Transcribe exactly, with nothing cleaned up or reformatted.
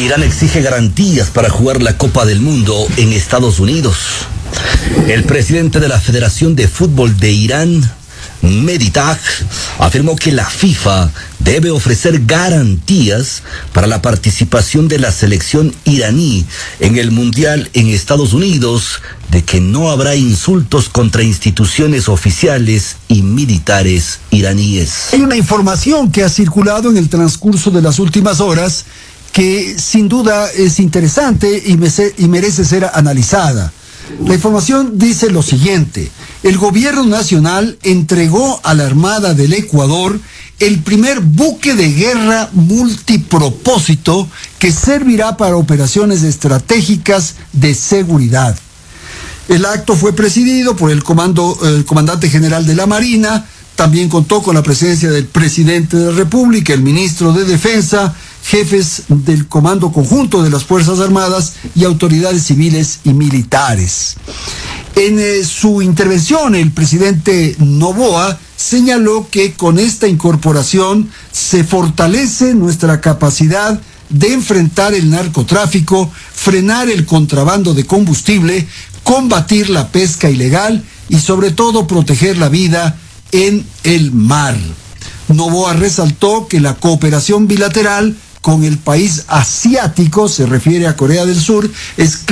Irán exige garantías para jugar la Copa del Mundo en Estados Unidos. El presidente de la Federación de Fútbol de Irán, Mehdi Tagh, afirmó que la FIFA debe ofrecer garantías para la participación de la selección iraní en el Mundial en Estados Unidos, de que no habrá insultos contra instituciones oficiales y militares iraníes. Hay una información que ha circulado en el transcurso de las últimas horas que sin duda es interesante y, merece, y merece ser analizada. La información dice lo siguiente: el gobierno nacional entregó a la Armada del Ecuador el primer buque de guerra multipropósito que servirá para operaciones estratégicas de seguridad. El acto fue presidido por el, comando, el comandante general de la Marina. También contó con la presencia del presidente de la República, el ministro de Defensa, jefes del Comando Conjunto de las Fuerzas Armadas y autoridades civiles y militares. En eh, su intervención, el presidente Noboa señaló que con esta incorporación se fortalece nuestra capacidad de enfrentar el narcotráfico, frenar el contrabando de combustible, combatir la pesca ilegal y sobre todo proteger la vida en el mar. Noboa resaltó que la cooperación bilateral con el país asiático, se refiere a Corea del Sur, es